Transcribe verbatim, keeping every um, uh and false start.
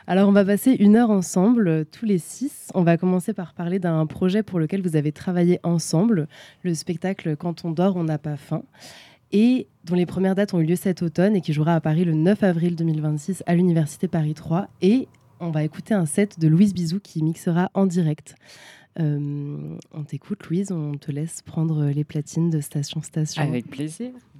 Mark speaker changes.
Speaker 1: Alors, on va passer une heure ensemble, euh, tous les six. On va commencer par parler d'un projet pour lequel vous avez travaillé ensemble, le spectacle Quand on dort, on n'a pas faim, et dont les premières dates ont eu lieu cet automne et qui jouera à Paris le neuf avril deux mille vingt-six à l'Université Paris trois. Et on va écouter un set de Louise Bizou qui mixera en direct. Euh, on t'écoute, Louise, on te laisse prendre les platines de Station Station.
Speaker 2: Avec plaisir.